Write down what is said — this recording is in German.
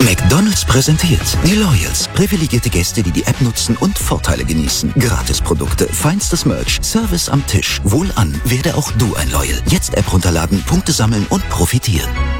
McDonald's präsentiert die Loyals. Privilegierte Gäste, die die App nutzen und Vorteile genießen. Gratisprodukte, feinstes Merch, Service am Tisch. Wohlan, werde auch du ein Loyal. Jetzt App runterladen, Punkte sammeln und profitieren.